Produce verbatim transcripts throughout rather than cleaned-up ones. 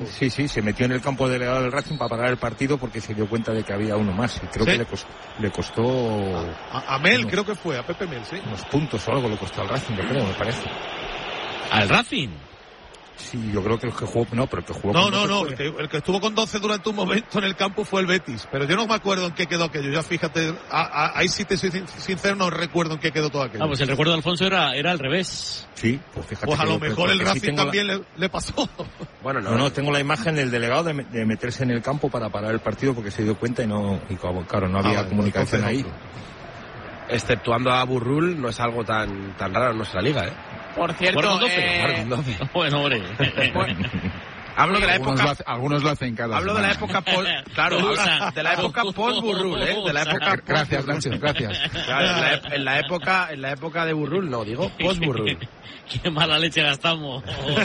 Sí, sí, se metió en el campo delegado del Racing para parar el partido porque se dio cuenta de que había uno más. Y creo ¿Sí? que le costó, le costó a, a Mel, unos, creo que fue, a Pepe Mel, sí. Unos puntos o algo le costó al Racing, yo creo, me parece. ¿Al Racing? Sí, yo creo que el que jugó, no, pero el que jugó No, con no, no, fue... el, que, el que estuvo con doce durante un momento en el campo fue el Betis, pero yo no me acuerdo en qué quedó aquello, ya fíjate, a, a, ahí sí te soy sincero, no recuerdo en qué quedó todo aquello. Ah, pues el recuerdo de Alfonso era, era al revés. Sí, pues fíjate. Pues a lo mejor el Racing sí también la... le, le pasó. Bueno, no, no, no, tengo la imagen del delegado de, de meterse en el campo para parar el partido porque se dio cuenta y no, y claro, no había ah, comunicación ahí. Exceptuando a Burrul, no es algo tan, tan raro en nuestra liga, ¿eh? Por cierto, eh... bueno, hombre. Hablo de la época. Algunos lo, hace, algunos lo hacen cada Hablo semana. de la época post. Claro, de la época post Burrul, ¿eh? De la época. Gracias, Nacho, gracias. Claro, en, la, en la época, en la época de Burrul, no digo post Burrul. Qué mala leche gastamos.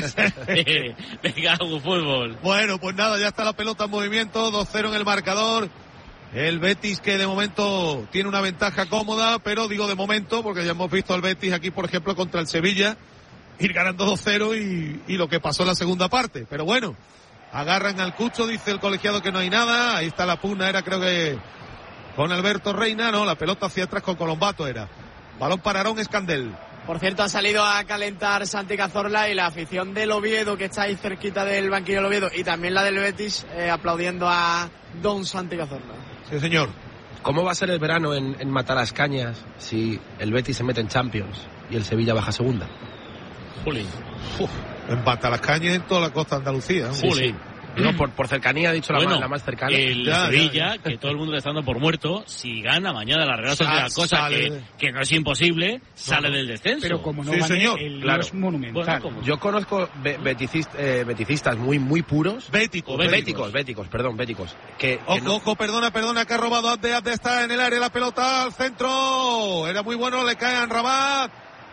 Venga, fútbol. Bueno, pues nada, ya está la pelota en movimiento, dos cero en el marcador. El Betis que de momento tiene una ventaja cómoda, pero digo de momento porque ya hemos visto al Betis aquí, por ejemplo, contra el Sevilla, ir ganando dos cero y, y lo que pasó en la segunda parte. Pero bueno, agarran al Cucho, dice el colegiado que no hay nada. Ahí está la pugna, era creo que con Alberto Reina, no, la pelota hacia atrás con Colombato era. Balón para Aarón Escandel. Por cierto, ha salido a calentar Santi Cazorla y la afición del Oviedo, que está ahí cerquita del banquillo del Oviedo, y también la del Betis, eh, aplaudiendo a don Santi Cazorla. Sí, señor. ¿Cómo va a ser el verano en, en Matalascañas si el Betis se mete en Champions y el Sevilla baja segunda? Juli. Uf, en Matalascañas en toda la costa de Andalucía. Sí, Juli. Sí. No, por, por cercanía, ha dicho bueno, la, más, la más cercana. El ya, Sevilla, ya, ya. que todo el mundo le está dando por muerto, si gana mañana la Real Sociedad, cosa que, que no es imposible, sale no, del descenso. Pero como no sí, gane, señor. el claro. es monumental. Bueno, yo conozco be- beticist, eh, beticistas muy muy puros. Béticos. Béticos, béticos, béticos perdón, béticos. Que, que ojo, no... ojo, perdona, perdona, que ha robado Abde, Abde está en el área, la pelota al centro. Era muy bueno, le cae a Rabat.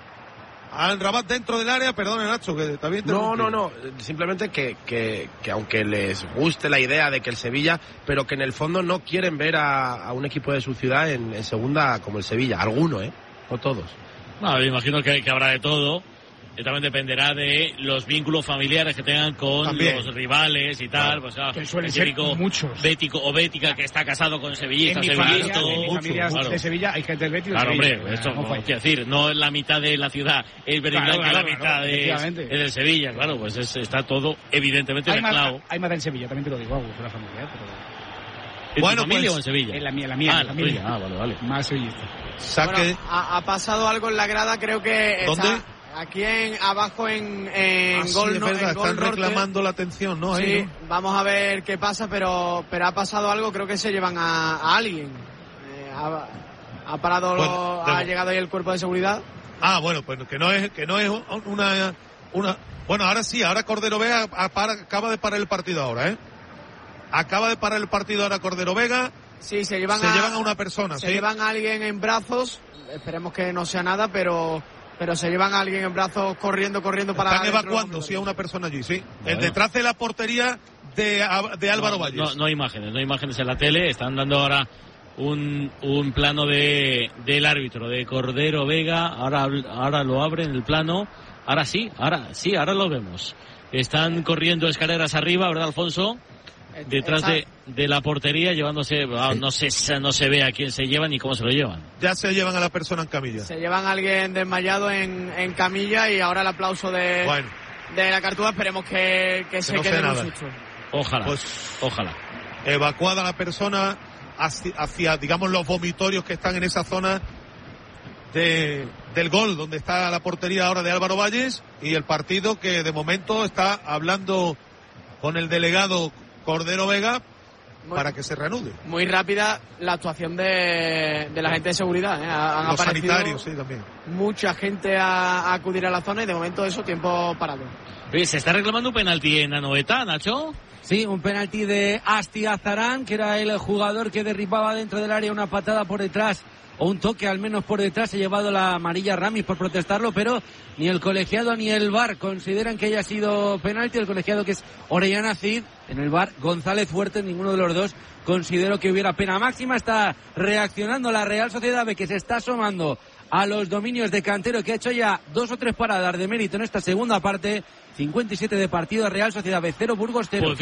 Al Rabat dentro del área, perdón Nacho, que también te No, no, no, simplemente que, que, que aunque les guste la idea de que el Sevilla, pero que en el fondo no quieren ver a, a un equipo de su ciudad en, en segunda como el Sevilla, alguno, ¿eh? No todos. No, me imagino que, que habrá de todo. Y también dependerá de los vínculos familiares que tengan con también los rivales y tal. Pues, ah, que suelen el ser típico muchos. Bético o bética que está casado con sevillista, en mi sevillista. familia, en mi familia claro. de Sevilla hay gente del Betis. Claro, de hombre, Sevilla. esto no, no, quiero decir, no en la mitad de la ciudad es verdad claro, que claro, la mitad claro, es, es del Sevilla. Claro, pues es, está todo evidentemente hay mezclado. Más, hay más del Sevilla, también te lo digo, de la familia. Pero... ¿En bueno, tu familia pues, o en Sevilla? En la mía, la mía. Ah, en la familia. Ah, vale, vale. Más sevillista. Saque. Bueno, ha, ha pasado algo en la grada, creo que ¿Dónde? Está aquí en abajo en, en ah, Gol, sí, es no, verdad, en Gol están Norte. reclamando la atención, ¿no? Ahí, sí, ¿no? Vamos a ver qué pasa, pero pero ha pasado algo, creo que se llevan a, a alguien. Eh, ha, ha parado, bueno, lo, de... ha llegado ahí el cuerpo de seguridad. Ah, bueno, pues que no es que no es una una bueno, ahora sí, ahora Cordero Vega acaba de parar el partido ahora, ¿eh? Acaba de parar el partido ahora Cordero Vega. Sí, se llevan se a, llevan a una persona, se ¿sí? llevan a alguien en brazos, esperemos que no sea nada, pero pero se llevan a alguien en brazos corriendo, corriendo para... Están evacuando, sí, a una persona allí, sí. Bueno. Detrás de la portería de, de Álvaro no, Valles. No, no hay imágenes, no hay imágenes en la tele, están dando ahora un, un plano de del árbitro, de Cordero Vega, ahora, ahora lo abren el plano, ahora sí, ahora sí, ahora lo vemos. Están corriendo escaleras arriba, ¿verdad, Alfonso? Detrás de, de la portería, llevándose, oh, no sé, no se ve a quién se llevan ni cómo se lo llevan. Ya se llevan a la persona en camilla. Se llevan a alguien desmayado en, en camilla y ahora el aplauso de, bueno. de la Cartuja, esperemos que, que, que se no quede un susto. Ojalá, pues, ojalá. Evacuada la persona hacia, hacia, digamos, los vomitorios que están en esa zona de, del gol, donde está la portería ahora de Álvaro Valles, y el partido que de momento está hablando con el delegado Cordero Vega muy, para que se reanude. Muy rápida la actuación de, de la gente de seguridad, ¿eh? Han Los aparecido sanitarios, sí, también. Mucha gente a, a acudir a la zona y de momento eso, tiempo parado. Oye, ¿se está reclamando un penalti en Anoeta, Nacho? Sí, un penalti de Asti Azarán, que era el jugador que derribaba dentro del área una patada por detrás o un toque al menos por detrás. Se ha llevado la amarilla Ramis por protestarlo, pero ni el colegiado ni el V A R consideran que haya sido penalti. El colegiado, que es Orellana Cid, en el V A R González Fuertes, ninguno de los dos consideró que hubiera pena máxima. Está reaccionando la Real Sociedad B, que se está asomando a los dominios de Cantero, que ha hecho ya dos o tres paradas de mérito en esta segunda parte. cincuenta y siete de partido, Real Sociedad B cero, Burgos cero.